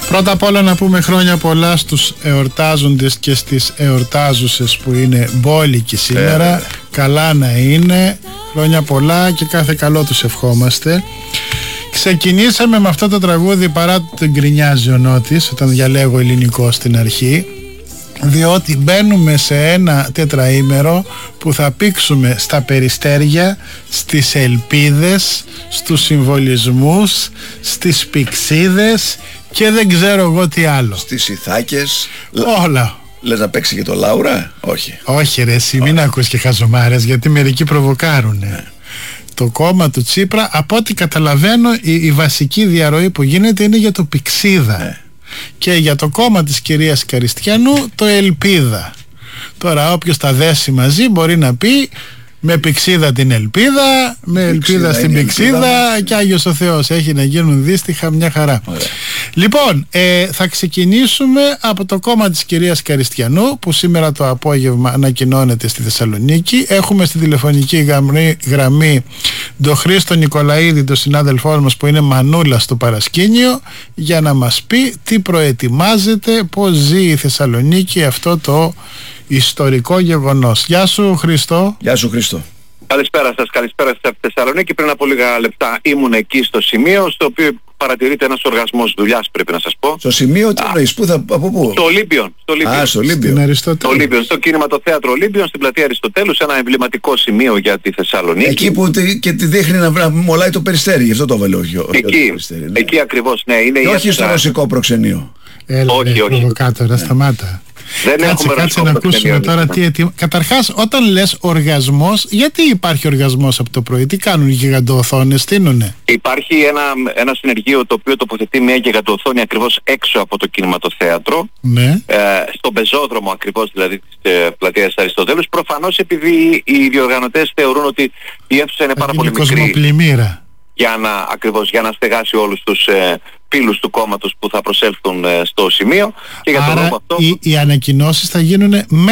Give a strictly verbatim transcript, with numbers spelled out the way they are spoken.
Πρώτα απ' όλα να πούμε χρόνια πολλά στους εορτάζοντες και στις εορτάζουσες που είναι μπόλικοι σήμερα. Ε, καλά να είναι, χρόνια πολλά και κάθε καλό τους ευχόμαστε. Ξεκινήσαμε με αυτό το τραγούδι παρά το γκρινιάζει ο Νότης όταν διαλέγω ελληνικό στην αρχή, διότι μπαίνουμε σε ένα τετραήμερο που θα πήξουμε στα περιστέρια, στις ελπίδες, στους συμβολισμούς, στις πηξίδες και δεν ξέρω εγώ τι άλλο. Στις Ιθάκες. Όλα. Λες να παίξει και το Λάουρα? Όχι. Όχι ρε εσύ, μην ακούς και χαζομάρες, γιατί μερικοί προβοκάρουνε. Ναι. Το κόμμα του Τσίπρα, από ό,τι καταλαβαίνω, η, η βασική διαρροή που γίνεται είναι για το Πηξίδα. Ναι. Και για το κόμμα της κυρίας Καριστιανού το Ελπίδα. Τώρα όποιος τα δέσει μαζί μπορεί να πει με Πηξίδα την Ελπίδα, με Ελπίδα στην Πηξίδα και Άγιος ο Θεός, έχει να γίνουν δύστιχα μια χαρά. Ωραία. Λοιπόν, ε, θα ξεκινήσουμε από το κόμμα της κυρίας Καριστιανού που σήμερα το απόγευμα ανακοινώνεται στη Θεσσαλονίκη. Έχουμε στη τηλεφωνική γραμμή, γραμμή τον Χρήστο Νικολαίδη, τον συνάδελφό μας που είναι μανούλα στο παρασκήνιο, για να μας πει τι προετοιμάζεται, πώς ζει η Θεσσαλονίκη αυτό το ιστορικό γεγονός. Γεια σου Χριστό. Γεια σου Χριστό. Καλησπέρα σας, καλησπέρα σας από τη Θεσσαλονίκη. Πριν από λίγα λεπτά ήμουν εκεί στο σημείο στο οποίο παρατηρείται ένας οργασμός δουλειάς, πρέπει να σας πω. Στο σημείο τι εννοείς, πού θα, από πού? Στο Ολύμπιον. Στο Α, στο Ολύμπιον. Στο Ολύμπιον, στο κινηματοθέατρο Ολύμπιον, στην πλατεία Αριστοτέλους, ένα εμβληματικό σημείο για τη Θεσσαλονίκη. Εκεί που τη, και τη δείχνει να μολάει το περιστέρι, γι' αυτό το έβαλε όχι. Εκεί, ναι. Εκεί ακριβώς, ναι. Είναι και η όχι στο ρωσικό προξενείο. Έλα, όχι, ρε, όχι. Προβοκάτορα, ναι. Σταμάτα. Δεν κάτσε, κάτσε να ακούσουμε τώρα τι ετοιμα... Καταρχάς, όταν λες οργασμός, γιατί υπάρχει οργασμός από το πρωί? Τι κάνουν οι γιγαντοοθόνες, στείνουνε? Υπάρχει ένα, ένα συνεργείο το οποίο τοποθετεί μια γιγαντοοθόνη ακριβώς έξω από το κινηματοθέατρο, ναι. ε, στον πεζόδρομο ακριβώς, δηλαδή της ε, πλατείας Αριστοτέλους. Προφανώς επειδή οι διοργανωτές θεωρούν ότι η αίθουσα είναι πάρα πολύ μικρή για να, ακριβώς, για να στεγάσει όλους τους ε, φίλους του κόμματος που θα προσέλθουν ε, στο σημείο. Και για τον λόγο αυτό οι, οι ανακοινώσεις θα γίνουν